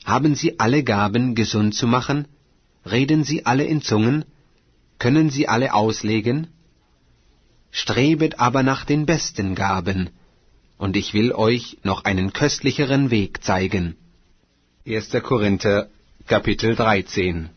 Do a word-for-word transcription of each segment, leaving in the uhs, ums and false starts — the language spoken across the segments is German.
Haben sie alle Gaben, gesund zu machen? Reden sie alle in Zungen? Können sie alle auslegen? Strebet aber nach den besten Gaben, und ich will euch noch einen köstlicheren Weg zeigen. erster Korinther, Kapitel dreizehn.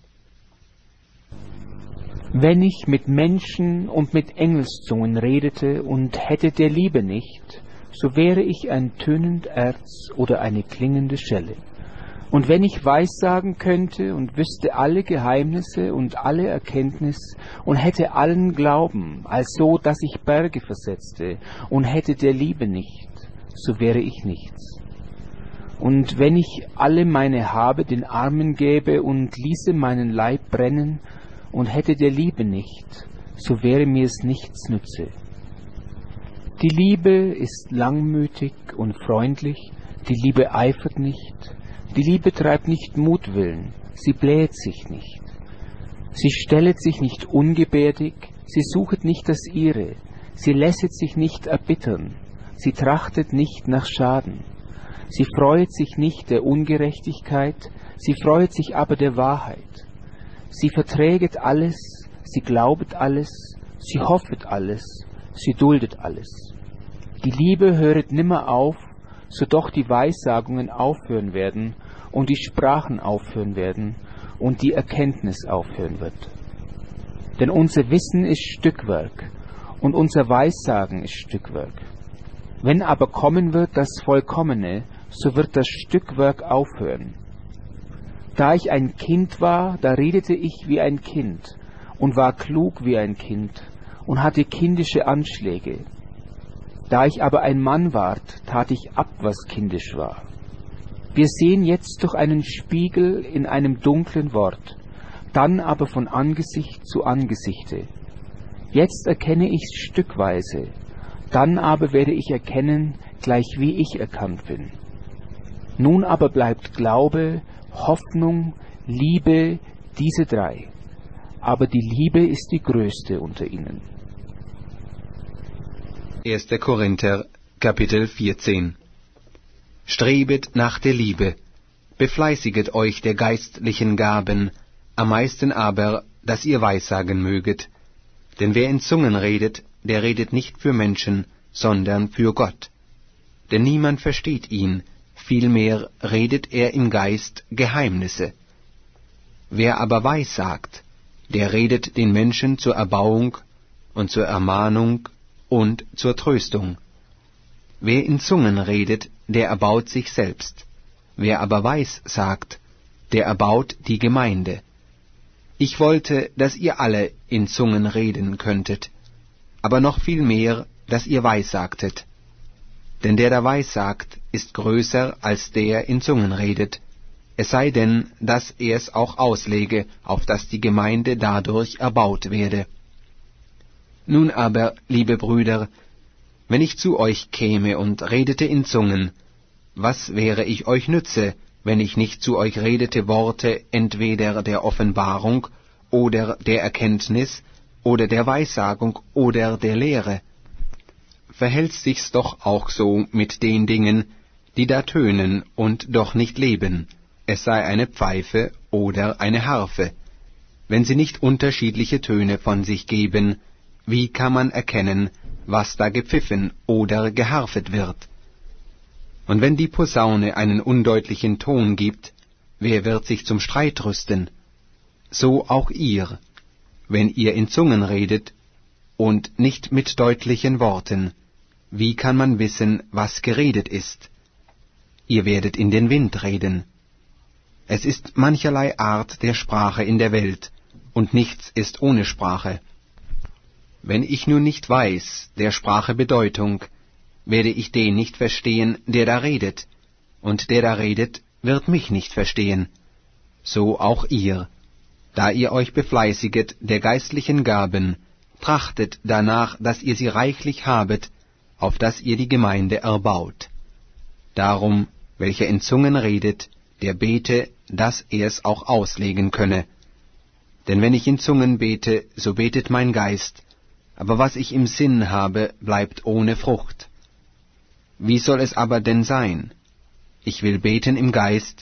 Wenn ich mit Menschen und mit Engelszungen redete und hätte der Liebe nicht, so wäre ich ein tönend Erz oder eine klingende Schelle. Und wenn ich Weissagen könnte und wüsste alle Geheimnisse und alle Erkenntnis und hätte allen Glauben, als so, dass ich Berge versetzte, und hätte der Liebe nicht, so wäre ich nichts. Und wenn ich alle meine Habe den Armen gäbe und ließe meinen Leib brennen und hätte der Liebe nicht, so wäre mir es nichts nütze. Die Liebe ist langmütig und freundlich, die Liebe eifert nicht, die Liebe treibt nicht Mutwillen, sie bläht sich nicht. Sie stellet sich nicht ungebärdig, sie suchet nicht das Ihre, sie lässet sich nicht erbittern, sie trachtet nicht nach Schaden. Sie freuet sich nicht der Ungerechtigkeit, sie freuet sich aber der Wahrheit. Sie verträget alles, sie glaubet alles, sie hoffet alles, sie duldet alles. Die Liebe höret nimmer auf, so doch die Weissagungen aufhören werden und die Sprachen aufhören werden und die Erkenntnis aufhören wird. Denn unser Wissen ist Stückwerk und unser Weissagen ist Stückwerk. Wenn aber kommen wird das Vollkommene, so wird das Stückwerk aufhören. Da ich ein Kind war, da redete ich wie ein Kind und war klug wie ein Kind und hatte kindische Anschläge. Da ich aber ein Mann ward, tat ich ab, was kindisch war. Wir sehen jetzt durch einen Spiegel in einem dunklen Wort, dann aber von Angesicht zu Angesichte. Jetzt erkenne ich's stückweise, dann aber werde ich erkennen, gleich wie ich erkannt bin. Nun aber bleibt Glaube, Hoffnung, Liebe, diese drei. Aber die Liebe ist die größte unter ihnen. erster Korinther, Kapitel vierzehn. Strebet nach der Liebe, befleißiget euch der geistlichen Gaben, am meisten aber, dass ihr weissagen möget. Denn wer in Zungen redet, der redet nicht für Menschen, sondern für Gott. Denn niemand versteht ihn, vielmehr redet er im Geist Geheimnisse. Wer aber weissagt, der redet den Menschen zur Erbauung und zur Ermahnung und zur Tröstung. Wer in Zungen redet, der erbaut sich selbst. Wer aber weissagt, der erbaut die Gemeinde. Ich wollte, dass ihr alle in Zungen reden könntet, aber noch viel mehr, dass ihr weissagtet. Denn der, der weissagt, ist größer als der in Zungen redet, es sei denn, dass er es auch auslege, auf dass die Gemeinde dadurch erbaut werde. Nun aber, liebe Brüder, wenn ich zu euch käme und redete in Zungen, was wäre ich euch nütze, wenn ich nicht zu euch redete Worte entweder der Offenbarung oder der Erkenntnis oder der Weissagung oder der Lehre? Verhält sich's doch auch so mit den Dingen, die da tönen und doch nicht leben, es sei eine Pfeife oder eine Harfe. Wenn sie nicht unterschiedliche Töne von sich geben, wie kann man erkennen, was da gepfiffen oder geharfet wird? Und wenn die Posaune einen undeutlichen Ton gibt, wer wird sich zum Streit rüsten? So auch ihr, wenn ihr in Zungen redet und nicht mit deutlichen Worten. Wie kann man wissen, was geredet ist? Ihr werdet in den Wind reden. Es ist mancherlei Art der Sprache in der Welt, und nichts ist ohne Sprache. Wenn ich nun nicht weiß der Sprache Bedeutung, werde ich den nicht verstehen, der da redet, und der da redet, wird mich nicht verstehen. So auch ihr, da ihr euch befleißiget der geistlichen Gaben, trachtet danach, dass ihr sie reichlich habet, auf dass ihr die Gemeinde erbaut. Darum, welcher in Zungen redet, der bete, dass er es auch auslegen könne. Denn wenn ich in Zungen bete, so betet mein Geist, aber was ich im Sinn habe, bleibt ohne Frucht. Wie soll es aber denn sein? Ich will beten im Geist,